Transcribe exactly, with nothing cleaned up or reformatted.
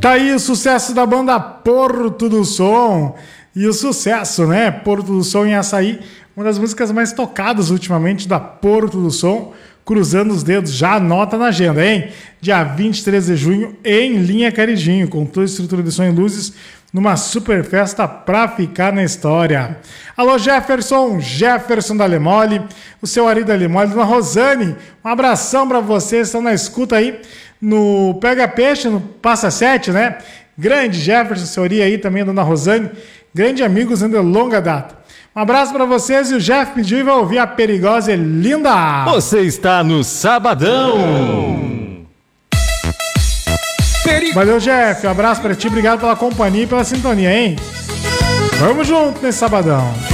Tá aí o sucesso da banda Porto do Som. E o sucesso, né? Porto do Som em Açaí, uma das músicas mais tocadas ultimamente da Porto do Som. Cruzando os dedos, já anota na agenda, hein? Dia vinte e três de junho, em Linha Caridinho, com toda a estrutura de som e luzes, numa super festa pra ficar na história. Alô, Jefferson, Jefferson da Lemole, o seu Ari da Lemole, dona Rosane, um abração pra vocês, estão na escuta aí no Pega Peixe, no Passa Sete, né? Grande Jefferson, seu Ari aí também, dona Rosane, grande amigos de longa data. Um abraço pra vocês e o Jeff pediu e vai ouvir a Perigosa e Linda. Você está no Sabadão. Perigo. Valeu, Jeff. Um abraço pra ti, obrigado pela companhia e pela sintonia, hein? Vamos junto nesse Sabadão.